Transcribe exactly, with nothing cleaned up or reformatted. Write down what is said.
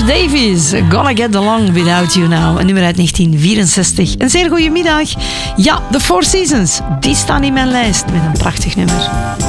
Miles Davis, Gonna Get Along Without You Now. Een nummer uit negentien vierenzestig. Een zeer goede middag. Ja, The Four Seasons, die staan in mijn lijst met een prachtig nummer.